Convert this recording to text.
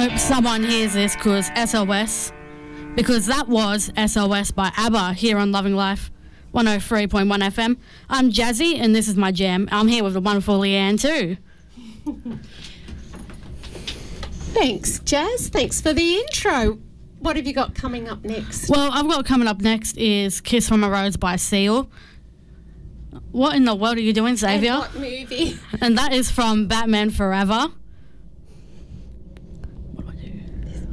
hope someone hears this because SOS. Because that was SOS by ABBA here on Loving Life 103.1 FM. I'm Jazzy and this is my jam. I'm here with the wonderful Leanne too. Thanks, Jazz. Thanks for the intro. What have you got coming up next? Well, I've got coming up next is Kiss from a Rose by Seal. What in the world are you doing, Xavier? And what movie? And that is from Batman Forever.